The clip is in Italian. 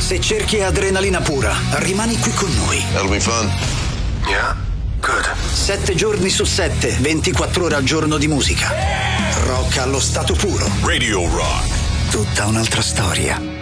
Se cerchi adrenalina pura, rimani qui con noi. That'll be fun. Yeah? Good. 7 giorni su 7, 24 ore al giorno di musica. Rock allo stato puro. Radio Rock. Tutta un'altra storia.